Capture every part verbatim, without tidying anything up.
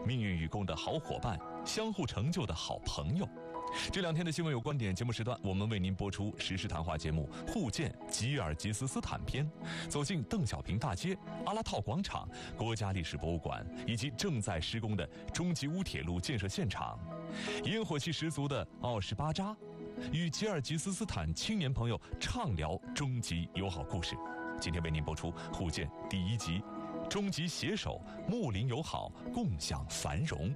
命运与共的好伙伴，相互成就的好朋友。这两天的新闻有观点节目时段，我们为您播出时事谈话节目《互鉴吉尔吉斯斯坦篇》，走进邓小平大街、阿拉套广场、国家历史博物馆以及正在施工的中吉乌铁路建设现场，烟火气十足的奥什巴扎，与吉尔吉斯斯坦青年朋友畅聊中吉友好故事。今天为您播出《互鉴》第一集，中吉携手睦邻友好，共享繁荣。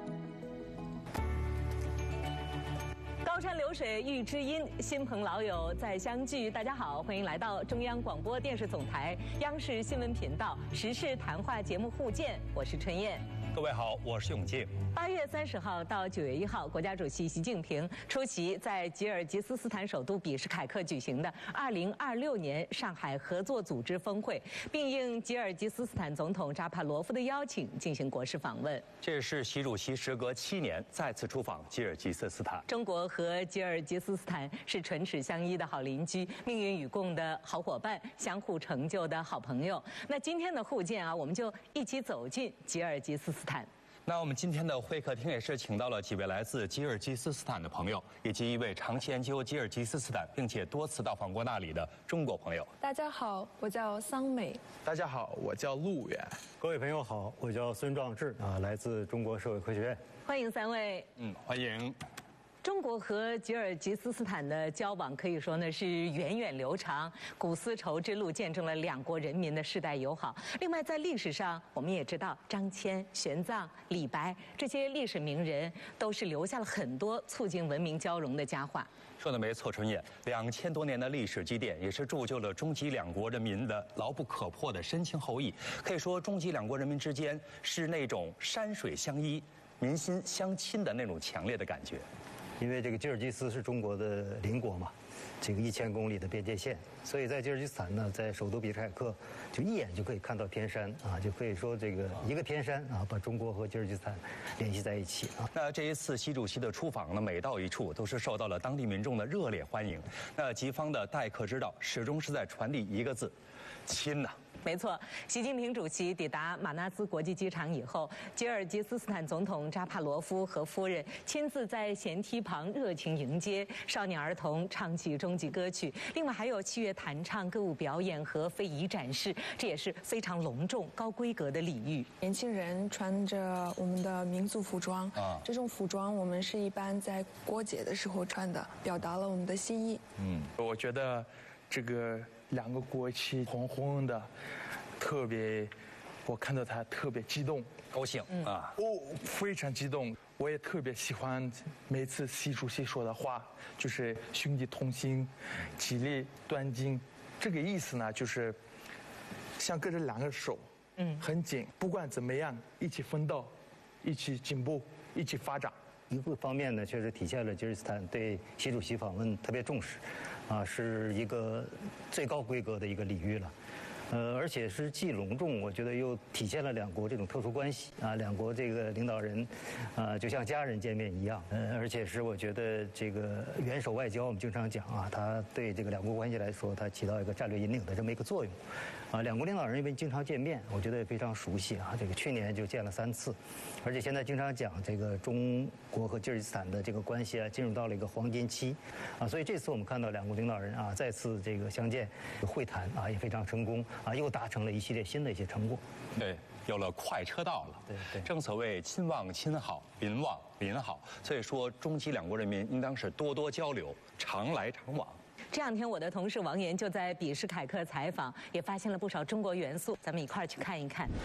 高山流水遇知音，亲朋老友再相聚。大家好，欢迎来到中央广播电视总台央视新闻频道时事谈话节目《互鉴》，我是春燕。 各位好，我是永进。 八月三十号到九月一号，国家主席习近平出席在吉尔吉斯斯坦首都比什凯克举行的二零二六年上海合作组织峰会，并应吉尔吉斯斯坦总统扎帕罗夫的邀请进行国事访问。 这是习主席时隔七年再次出访吉尔吉斯斯坦。 中国和吉尔吉斯斯坦是唇齿相依的好邻居，命运与共的好伙伴，相互成就的好朋友。那今天的互鉴啊，我们就一起走进吉尔吉斯斯坦。 那我们今天的会客厅也是请到了几位来自吉尔吉斯斯坦的朋友，以及一位长期研究吉尔吉斯斯坦并且多次到访过那里的中国朋友。 大家好，我叫桑美。 大家好，我叫陆远。 各位朋友好，我叫孙壮志啊，来自中国社会科学院。 欢迎三位。 嗯，欢迎。 中国和吉尔吉斯斯坦的交往可以说呢是源远流长，古丝绸之路见证了两国人民的世代友好。另外，在历史上，我们也知道张骞、玄奘、李白这些历史名人都是留下了很多促进文明交融的佳话。 说的没错，春燕，两千多年的历史积淀，也是铸就了中吉两国人民的牢不可破的深情厚谊。可以说，中吉两国人民之间是那种山水相依、民心相亲的那种强烈的感觉。 因为这个吉尔吉斯是中国的邻国嘛，这个一千公里的边界线，所以在吉尔吉斯坦呢，在首都比什凯克，就一眼就可以看到天山啊，就可以说这个一个天山啊，把中国和吉尔吉斯坦联系在一起啊。 那这一次习主席的出访呢，每到一处都是受到了当地民众的热烈欢迎。那吉方的待客之道，始终是在传递一个字：亲呐。 没错，习近平主席抵达马纳斯国际机场以后，吉尔吉斯斯坦总统扎帕罗夫和夫人亲自在舷梯旁热情迎接，少年儿童唱起中吉歌曲，另外还有器乐弹唱、歌舞表演和非遗展示，这也是非常隆重、高规格的礼遇。 年轻人穿着我们的民族服装啊，这种服装我们是一般在过节的时候穿的，表达了我们的心意。 嗯，我觉得这个两个国旗红红的，特别，我看到他特别激动， 高兴啊！ 哦，非常激动。我也特别喜欢每次习主席说的话，就是兄弟同心，其利断金。这个意思呢，就是像隔着两个手，嗯，很紧，不管怎么样，一起奋斗，一起进步，一起发展。 一个方面呢，确实体现了吉尔吉斯坦对习主席访问特别重视，啊，是一个最高规格的一个礼遇了。呃，而且是既隆重，我觉得又体现了两国这种特殊关系啊，两国这个领导人，啊，就像家人见面一样。呃，而且是我觉得这个元首外交，我们经常讲啊，它对这个两国关系来说，它起到一个战略引领的这么一个作用。啊，两国领导人因为经常见面，我觉得也非常熟悉啊。这个去年就见了三次，而且现在经常讲这个中国和吉尔吉斯坦的这个关系啊，进入到了一个黄金期，啊，所以这次我们看到两国领导人啊再次这个相见会谈啊，也非常成功。啊，又达成了一系列新的一些成果。 对，有了快车道了。 对对， 正所谓亲望亲好，邻望邻好，所以说中吉两国人民应当是多多交流，常来常往。 这两天我的同事王岩就在比什凯克采访，也发现了不少中国元素，咱们一块儿去看一看。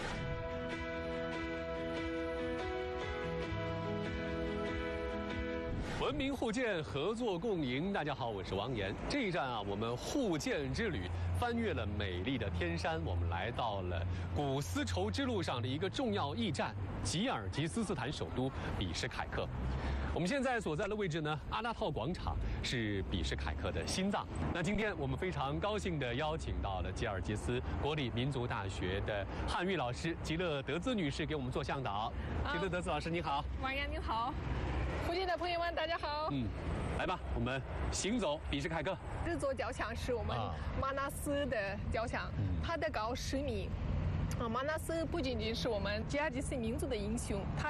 文明互鉴，合作共赢。大家好，我是王岩。这一站啊，我们互鉴之旅翻越了美丽的天山，我们来到了古丝绸之路上的一个重要驿站——吉尔吉斯斯坦首都比什凯克。我们现在所在的位置呢，阿拉套广场是比什凯克的心脏。那今天我们非常高兴地邀请到了吉尔吉斯国立民族大学的汉语老师吉勒德兹女士给我们做向导。吉勒德兹老师，你好。 王岩，您好。附近的朋友们，大家好。 嗯，来吧，我们行走比什凯克。 这座教堂是我们马纳斯的教堂，啊、它的高十米。啊，马纳斯不仅仅是我们吉尔吉斯民族的英雄，他